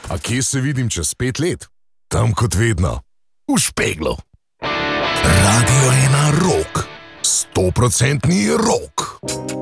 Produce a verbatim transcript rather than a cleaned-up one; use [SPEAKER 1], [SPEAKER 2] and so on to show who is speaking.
[SPEAKER 1] A kje se vidim čez pet let? Tam kot vedno, v Špeglu. Radio ena Rock, stoprocentni rock.